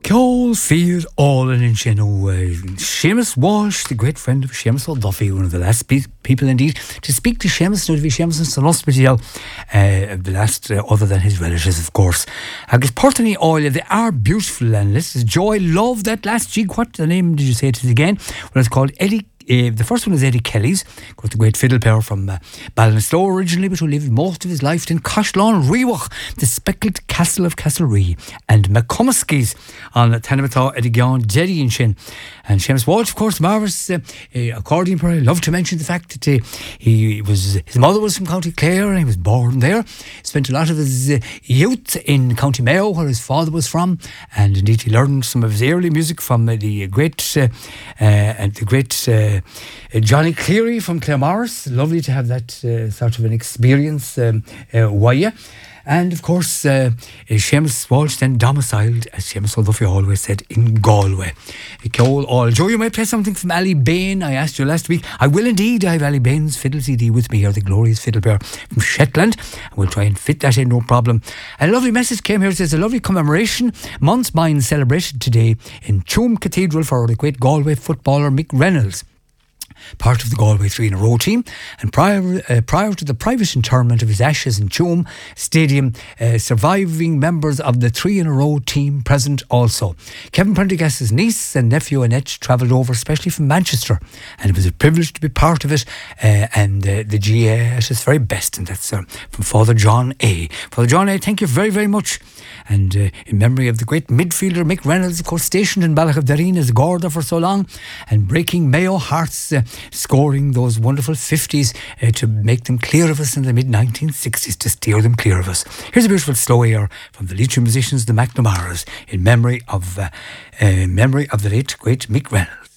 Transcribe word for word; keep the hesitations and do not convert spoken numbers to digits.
Ceol Fíor Ólan in sin ó Seamus Walsh, the great friend of Seamus O'Duffy, one of the last pe- people indeed to speak to Seamus, not to be Seamus in San Hospital, uh, the last uh, other than his relatives, of course. Agus Portany Oil, they are beautiful, and this is Joy Love, that last G, what the name did you say it is again? Well, it's called Eddie. Uh, the first one is Eddie Kelly's, of course, the great fiddle player from uh, Ballinasloe originally, but who lived most of his life in Cashlawn, Rewach, the speckled castle of Castlerea, and McComiskey's on Tanamata Eddie Gyan, Jerry and Shin. And Seamus Walsh, of course, marvellous uh, uh, accordion player. I love to mention the fact that uh, he was, his mother was from County Clare and he was born there. Spent a lot of his uh, youth in County Mayo, where his father was from, and indeed he learned some of his early music from uh, the great, uh, uh, and the great uh, uh, Johnny Cleary from Claremorris. Lovely to have that uh, sort of an experience. Um, uh, why? And of course, uh, Seamus Walsh then domiciled, as Seamus O'Duffy always said, in Galway. Ceol All. Joe, you might play something from Ali Bain. I asked you last week. I will indeed. I have Ali Bain's fiddle C D with me here, the glorious fiddle player from Shetland. And we'll try and fit that in, no problem. A lovely message came here. It says, a lovely commemoration. Month's Mine celebrated today in Tuam Cathedral for the great Galway footballer Mick Reynolds, part of the Galway three in a row team, and prior uh, prior to the private interment of his ashes in Tuam Stadium, uh, surviving members of the three in a row team present also. Kevin Prendergast's niece and nephew Annette travelled over especially from Manchester, and it was a privilege to be part of it, uh, and uh, the G A at its very best, and that's uh, from Father John A. Father John A, thank you very very much. And uh, in memory of the great midfielder Mick Reynolds, of course, stationed in Ballachavderreen as Garda for so long, and breaking Mayo hearts, uh, scoring those wonderful fifties uh, to make them clear of us in the mid nineteen sixties, to steer them clear of us. Here's a beautiful slow air from the Leitrim musicians, the McNamaras, in memory of uh, uh, memory of the late great Mick Reynolds.